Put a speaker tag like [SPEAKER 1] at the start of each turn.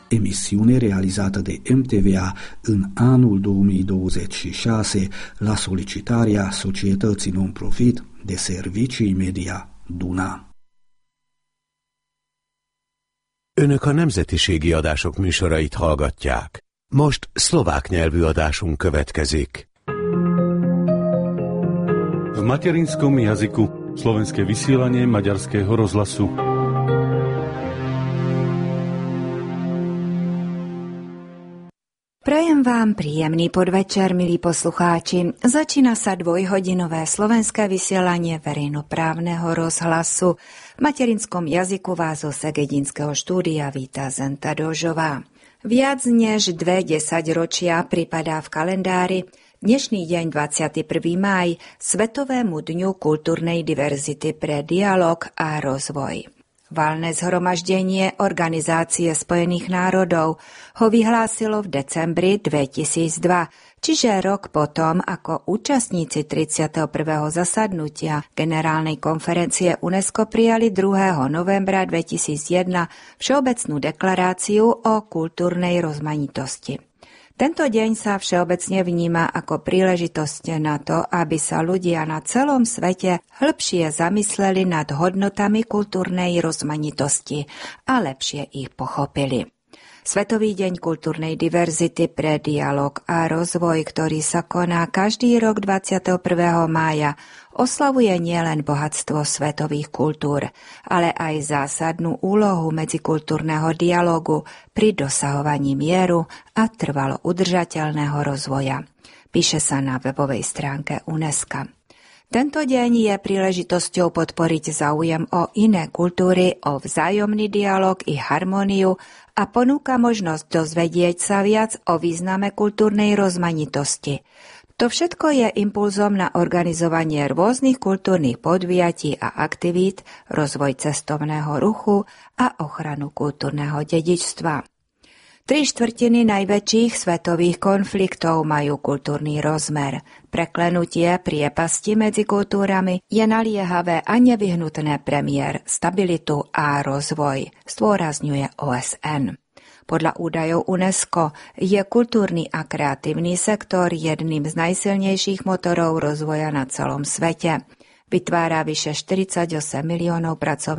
[SPEAKER 1] emisiune realizată de MTVA în anul 2026 la solicitarea societății non-profit de servicii media Duna.
[SPEAKER 2] Önök a nemzetiségi adások műsorait hallgatják. Most szlovák nyelvű adásunk következik.
[SPEAKER 3] V materinskom jazyku slovenské vysielanie Maďarského rozhlasu.
[SPEAKER 4] Prajem vám príjemný podvečer, milí poslucháči. Začína sa dvojhodinové slovenské vysielanie verejnoprávneho rozhlasu. V materinskom jazyku vás zo segedinského štúdia víta Zenta Dožová. Viac než 2 desaťročia pripadá v kalendári dnešný deň 21. máj Svetovému dňu kultúrnej diverzity pre dialog a rozvoj. Valné zhromaždenie Organizácie spojených národov ho vyhlásilo v decembri 2002, čiže rok potom, ako účastníci 31. zasadnutia Generálnej konferencie UNESCO prijali 2. novembra 2001 Všeobecnú deklaráciu o kultúrnej rozmanitosti. Tento deň sa všeobecne vníma ako príležitosť na to, aby sa ľudia na celom svete hĺbšie zamysleli nad hodnotami kultúrnej rozmanitosti a lepšie ich pochopili. Svetový deň kultúrnej diverzity pre dialog a rozvoj, ktorý sa koná každý rok 21. mája, oslavuje nielen bohatstvo svetových kultúr, ale aj zásadnú úlohu medzikultúrneho dialogu pri dosahovaní mieru a trvalo udržateľného rozvoja. Píše sa na webovej stránke UNESCO. Tento deň je príležitosťou podporiť záujem o iné kultúry, o vzájomný dialog i harmóniu a ponúka možnosť dozvedieť sa viac o význame kultúrnej rozmanitosti. To všetko je impulzom na organizovanie rôznych kultúrnych podujatí a aktivít, rozvoj cestovného ruchu a ochranu kultúrneho dedičstva. 3/4 najväčších svetových konfliktov majú kultúrny rozmer. Preklenutie priepasti medzi kultúrami je naliehavé a nevyhnutné pre mier, stabilitu a rozvoj, zdôrazňuje OSN. Podľa údajov UNESCO je kultúrny a kreatívny sektor jedným z najsilnejších motorov rozvoja na celom svete. Vytvára vyše 48 miliónov pracovných